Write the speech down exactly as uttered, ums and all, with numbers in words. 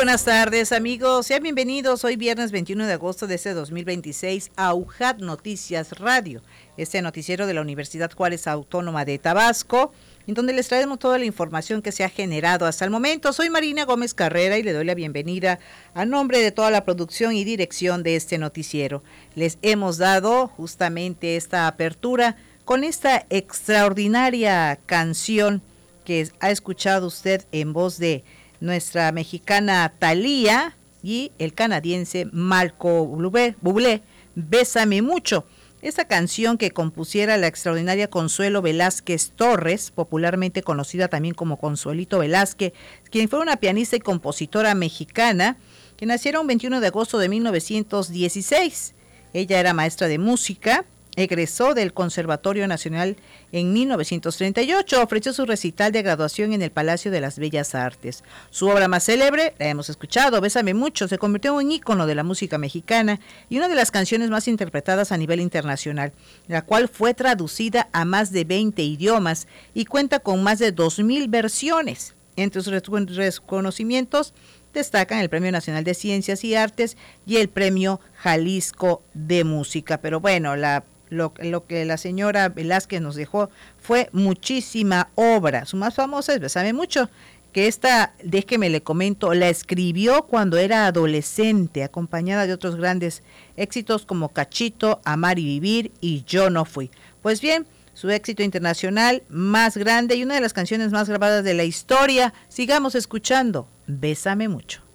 buenas tardes, amigos. Sean bienvenidos hoy viernes veintiuno de agosto de este dos mil veintiséis a U J A T Noticias Radio, este noticiero de la Universidad Juárez Autónoma de Tabasco, en donde les traemos toda la información que se ha generado hasta el momento. Soy Marina Gómez Carrera y le doy la bienvenida a nombre de toda la producción y dirección de este noticiero. Les hemos dado justamente esta apertura con esta extraordinaria canción que ha escuchado usted en voz de nuestra mexicana Thalía y el canadiense Marco Bublé, Bésame Mucho. Esta canción que compusiera la extraordinaria Consuelo Velázquez Torres, popularmente conocida también como Consuelito Velázquez, quien fue una pianista y compositora mexicana que nació el veintiuno de agosto de mil novecientos dieciséis. Ella era maestra de música. Egresó del Conservatorio Nacional en mil novecientos treinta y ocho, ofreció su recital de graduación en el Palacio de las Bellas Artes. Su obra más célebre, la hemos escuchado, Bésame Mucho, se convirtió en un ícono de la música mexicana y una de las canciones más interpretadas a nivel internacional, la cual fue traducida a más de veinte idiomas y cuenta con más de dos mil versiones. Entre sus reconocimientos destacan el Premio Nacional de Ciencias y Artes y el Premio Jalisco de Música. Pero bueno, la Lo, lo que la señora Velázquez nos dejó fue muchísima obra. Su más famosa es Bésame Mucho, que esta, déjeme le comento, la escribió cuando era adolescente, acompañada de otros grandes éxitos como Cachito, Amar y Vivir y Yo No Fui. Pues bien, su éxito internacional más grande y una de las canciones más grabadas de la historia. Sigamos escuchando Bésame Mucho.